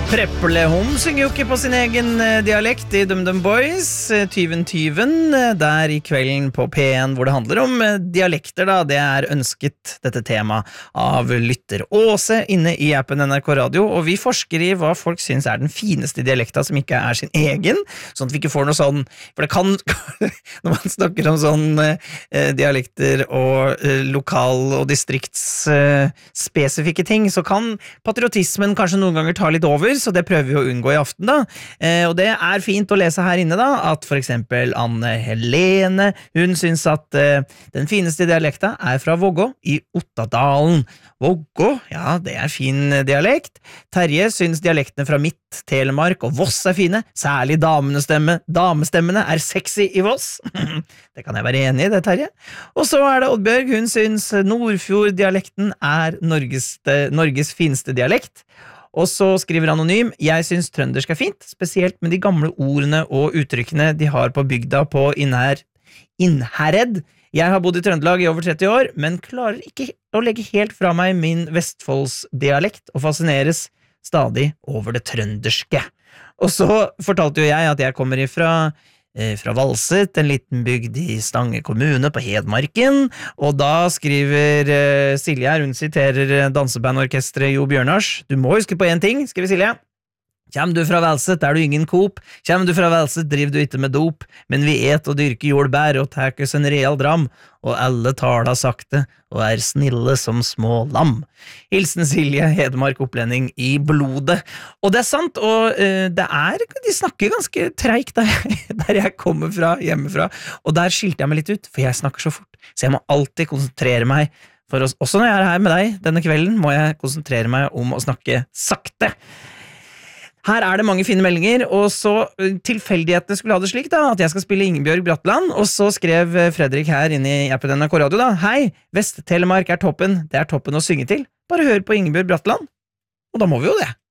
Preplehom synger jo ikke på sin egen dialekt I DumDum Boys, Tyven, der I kvelden på P1, hvor det handler om dialekter da, det ønsket dette tema av lytter Åse inne I appen NRK Radio, og vi forsker I hva folk synes den fineste dialekta som ikke sin egen, sånn at vi ikke får noe sånn, for det kan, når man snakker om sånn dialekter og lokal- og distriktsspesifikke ting, så kan patriotismen kanskje noen ganger ta litt over, så det prøver vi å unngå I aften da, og det fint å lese her inne da, at for eksempel Anne Helene, hun synes at den fineste dialekta fra Vågå I Ottadalen. Vågå, ja, det fin dialekt. Terje synes dialektene fra midt Telemark og Voss fine, særlig damestemmene sexy I Voss. Det kan jeg være enig I, det Terje. Og så det Oddbjørg, hun synes Nordfjord-dialekten Norges fineste dialekt. Og så skriver Anonym, jeg synes trøndersk fint, spesielt med de gamle ordene og uttrykkene de har på bygda på Innherred. Jeg har bodd I Trøndelag I over 30 år, men klarer ikke å legge helt fra meg min Vestfoldsdialekt og fascineres stadig over det trønderske. Og så fortalte jo jeg at jeg kommer fra Valset, en liten bygd I Stange kommune på Hedmarken, og da skriver Silje her, hun siterer dansebandorkestret Jo Bjørnars, du må huske på en ting, skriver Silje. Kjem du fra Valset, du ingen kop. Kjem du fra Valset, driver du ikke med dop. Men vi et og dyrker jordbær og takes en real dram, og alle taler sakte og snille som små lam. Hilsen Silje, Hedmark opplending I blodet. Og det sant, og de snakker ganske treik der jeg kommer fra, hjemmefra, og der skilte jeg meg litt ut, for jeg snakker så fort. Så jeg må alltid konsentrere meg, også når jeg her med deg denne kvelden, må jeg konsentrere meg om å snakke sakte. Her det mange fine meldinger, og så tilfeldighetene skulle ha det slik da, at jeg skal spille Ingebjørg Bratland, og så skrev Fredrik her inne I appen NRK Radio da, hei, Vest-Telemark toppen, det toppen å synge til, bare hør på Ingebjørg Bratland, og da må vi jo det.